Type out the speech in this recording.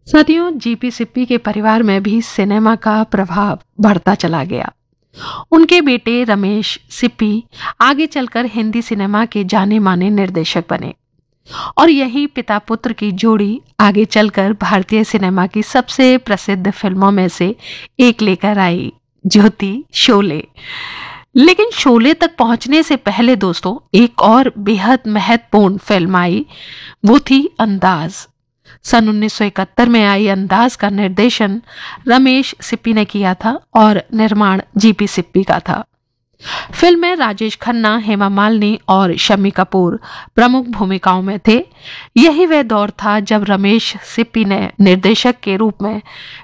साथियों, जीपी सिप्पी के परिवार में भी सिनेमा का प्रभाव बढ़ता चला गया। उनके बेटे रमेश सिप्पी आगे चलकर हिंदी सिनेमा के जाने माने निर्देशक बने और यही पिता पुत्र की जोड़ी आगे चलकर भारतीय सिनेमा की सबसे प्रसिद्ध फिल्मों में से एक लेकर आई, जो थी शोले। लेकिन शोले तक पहुंचने से पहले दोस्तों, एक और बेहद महत्वपूर्ण फिल्म आई, वो थी अंदाज। सन 1971 में आई अंदाज का निर्देशन रमेश सिप्पी ने किया था और निर्माण जीपी सिप्पी का था। फिल्म में राजेश खन्ना, हेमा मालिनी और शम्मी कपूर प्रमुख भूमिकाओं में थे। यही वह दौर था जब रमेश सिप्पी ने निर्देशक के रूप में